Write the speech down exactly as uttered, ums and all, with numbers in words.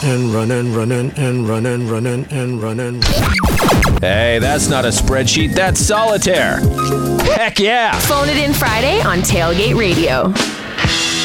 and running, running, and running, running, and running. Hey, that's not a spreadsheet, that's solitaire. Heck yeah! Phone it in Friday on Tailgate Radio.